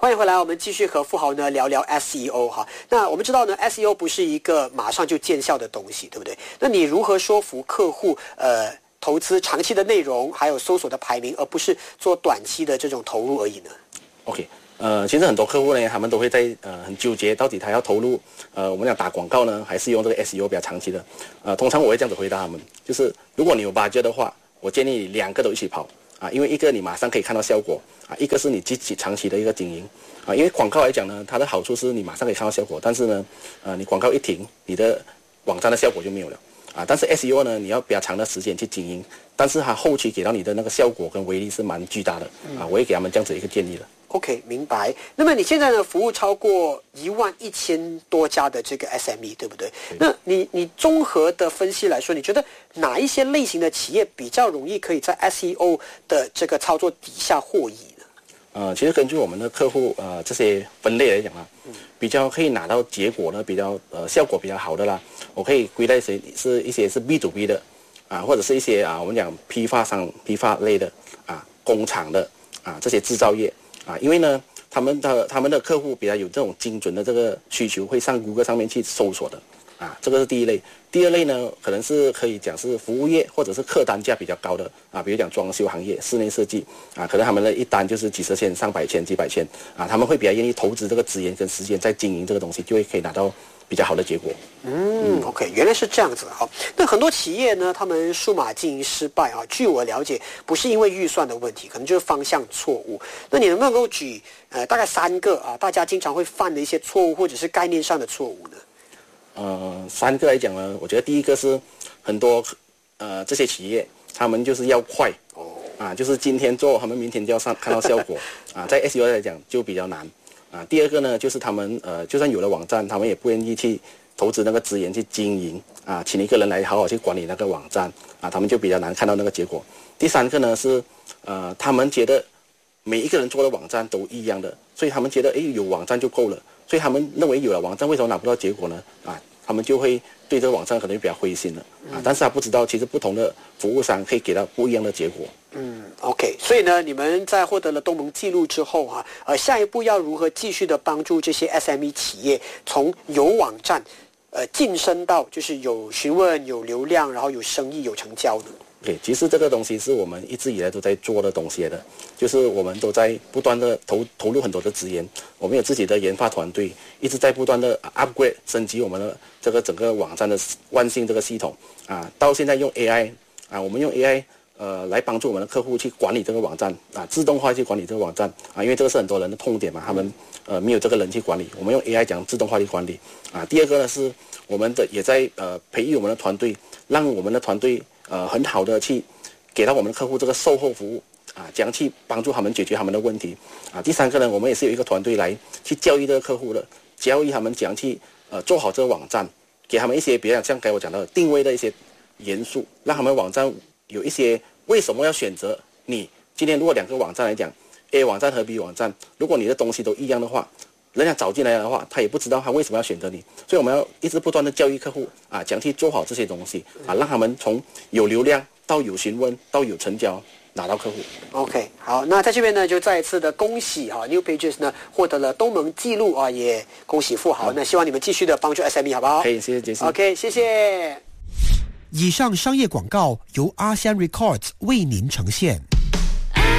欢迎回来，我们继续和富豪呢聊聊 SEO 哈。那我们知道呢 ，SEO 不是一个马上就见效的东西，对不对？那你如何说服客户投资长期的内容，还有搜索的排名，而不是做短期的这种投入而已呢 ？OK， 其实很多客户呢，他们都会在很纠结，到底他要投入我们讲打广告呢，还是用这个 SEO 比较长期的？通常我会这样子回答他们，就是如果你有 budget 的话，我建议你两个都一起跑。因为一个你马上可以看到效果一个是你积极长期的一个经营因为广告来讲呢，它的好处是你马上可以看到效果，但是呢，你广告一停，你的网站的效果就没有了但是 SEO 呢，你要比较长的时间去经营，但是它后期给到你的那个效果跟威力是蛮巨大的我也给他们这样子一个建议了。 OK， 明白。那么你现在呢，服务超过11000多家的这个 SME， 对不对？那你综合的分析来说，你觉得哪一些类型的企业比较容易可以在 SEO 的这个操作底下获益呢？ 其实根据我们的客户这些分类来讲比较可以拿到结果呢，比较效果比较好的啦，我可以归类一些是 B to B 的或者是一些我们讲批发类的工厂的这些制造业因为呢，他们的客户比较有这种精准的这个需求，会上 Google 上面去搜索的这个是第一类。第二类呢，可能是可以讲是服务业或者是客单价比较高的比如讲装修行业、室内设计可能他们的一单就是几十千、上百千、几百千他们会比较愿意投资这个资源跟时间在经营这个东西，就会可以拿到比较好的结果。 OK， 原来是这样子哈。那很多企业呢，他们数码经营失败据我了解，不是因为预算的问题，可能就是方向错误。那你能不能够举大概3个大家经常会犯的一些错误，或者是概念上的错误呢 ？3个来讲呢，我觉得第一个是很多这些企业他们就是要快就是今天做，他们明天就要看到效果在 SEO 来讲就比较难第二个呢，就是他们就算有了网站，他们也不愿意去投资那个资源去经营请一个人来好好去管理那个网站他们就比较难看到那个结果。第3个呢是他们觉得每一个人做的网站都一样的，所以他们觉得有网站就够了，所以他们认为有了网站为什么拿不到结果呢他们就会对这个网站可能比较灰心了但是他不知道其实不同的服务商可以给到不一样的结果。 OK， 所以呢，你们在获得了东盟记录之后下一步要如何继续的帮助这些 SME 企业从有网站晋升到就是有询问、有流量，然后有生意、有成交呢 ？Okay， 其实这个东西是我们一直以来都在做的东西的，就是我们都在不断的投入很多的资源，我们有自己的研发团队，一直在不断的 upgrade 升级我们的这个整个网站的万信这个系统到现在用 AI我们用 AI来帮助我们的客户去管理这个网站自动化去管理这个网站因为这个是很多人的痛点嘛，他们没有这个人去管理，我们用 AI 讲自动化去管理第二个呢是我们也在培育我们的团队，让我们的团队很好的去给到我们的客户这个售后服务怎样去帮助他们解决他们的问题第3个呢，我们也是有一个团队来去教育这个客户的，教育他们怎样去做好这个网站，给他们一些比较像刚才我讲到的定位的一些元素，让他们网站有一些为什么要选择你。今天如果2个网站来讲 A 网站和 B 网站，如果你的东西都一样的话，人家找进来的话他也不知道他为什么要选择你，所以我们要一直不断的教育客户怎样去做好这些东西让他们从有流量到有询问到有成交拿到客户。 OK， 好，那在这边呢就再一次的恭喜New Pages 呢获得了东盟纪录也恭喜富豪那希望你们继续的帮助 SME 好不好？ 可以，谢谢杰西。 OK， 谢谢。 以上商业广告由ASEAN Records 为您呈现。